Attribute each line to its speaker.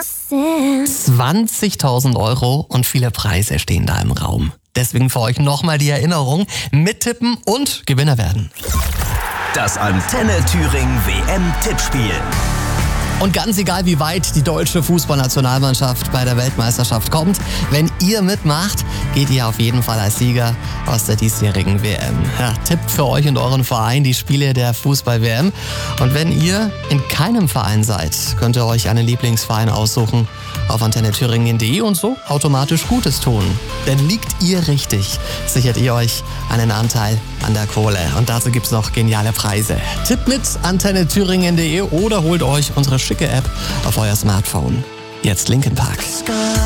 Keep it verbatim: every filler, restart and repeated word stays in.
Speaker 1: zwanzigtausend Euro und viele Preise stehen da im Raum. Deswegen für euch nochmal die Erinnerung, mittippen und Gewinner werden.
Speaker 2: Das Antenne Thüringen W M-Tippspiel.
Speaker 1: Und ganz egal, wie weit die deutsche Fußballnationalmannschaft bei der Weltmeisterschaft kommt, wenn ihr mitmacht, geht ihr auf jeden Fall als Sieger aus der diesjährigen W M. Ja, tippt für euch und euren Verein die Spiele der Fußball-W M. Und wenn ihr in keinem Verein seid, könnt ihr euch einen Lieblingsverein aussuchen auf antenne thüringen punkt de und so automatisch Gutes tun. Denn liegt ihr richtig, sichert ihr euch einen Anteil an der Kohle. Und dazu gibt's noch geniale Preise. Tippt mit antenne thüringen punkt de oder holt euch unsere schicke App auf euer Smartphone. Jetzt Linkin Park.